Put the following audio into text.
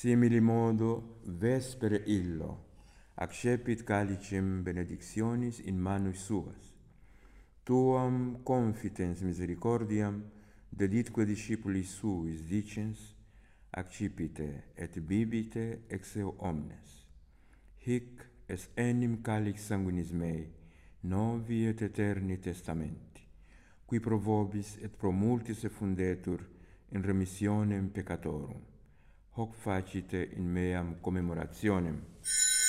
Simili modo, vespere illo, accepit calicem benedictionis in manus suas. Tuam confitens misericordiam, deditque discipulis suis dicens, accipite et bibite ex eo omnes. Hic es enim calix sanguinis mei, novi et eterni testamenti, qui pro vobis et pro multis effundetur in remissionem peccatorum. Hoc facite in meam commemorationem.